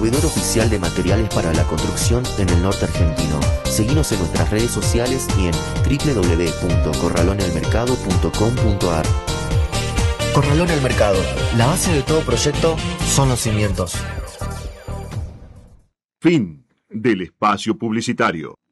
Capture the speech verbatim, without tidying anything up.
proveedor oficial de materiales para la construcción en el norte argentino. Seguinos en nuestras redes sociales y en doble u doble u doble u punto corralonealmercado punto com punto a r. Corralón al Mercado. La base de todo proyecto son los cimientos. Fin del espacio publicitario.